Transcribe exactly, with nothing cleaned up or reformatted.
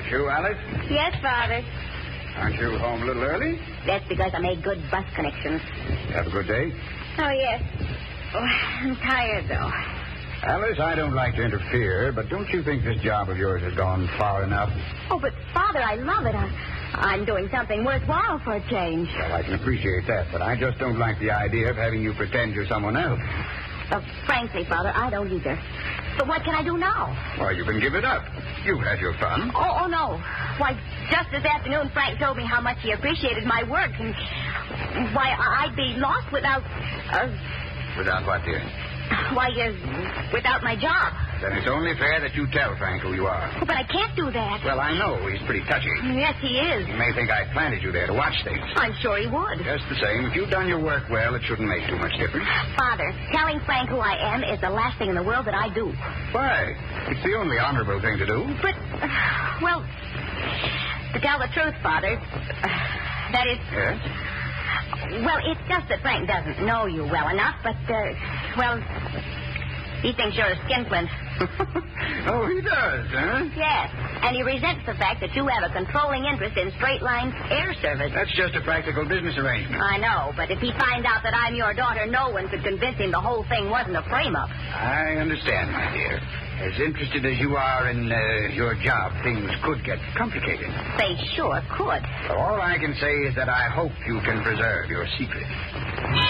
True, Alice? Yes, Father. Aren't you home a little early? That's because I made good bus connections. Have a good day. Oh, yes. Oh, I'm tired, though. Alice, I don't like to interfere, but don't you think this job of yours has gone far enough? Oh, but, Father, I love it. I, I'm doing something worthwhile for a change. Well, I can appreciate that, but I just don't like the idea of having you pretend you're someone else. Uh, frankly, Father, I don't either. But what can I do now? Well, you can give it up. You've had your fun. Oh, oh, no. Why, just this afternoon, Frank told me how much he appreciated my work, and why, I'd be lost without... Uh, Without what, dear? Why, uh, without my job. Then it's only fair that you tell Frank who you are. Oh, but I can't do that. Well, I know. He's pretty touchy. Yes, he is. He may think I planted you there to watch things. I'm sure he would. Just the same, if you've done your work well, it shouldn't make too much difference. Father, telling Frank who I am is the last thing in the world that I do. Why? It's the only honorable thing to do. But, uh, well, to tell the truth, Father, uh, that is... Yes? Well, it's just that Frank doesn't know you well enough, but, uh, well, he thinks you're a skinflint. Oh, he does, huh? Yes, and he resents the fact that you have a controlling interest in Straight Line Air Service. That's just a practical business arrangement. I know, but if he finds out that I'm your daughter, no one could convince him the whole thing wasn't a frame-up. I understand, my dear. As interested as you are in uh, your job, things could get complicated. They sure could. So all I can say is that I hope you can preserve your secret.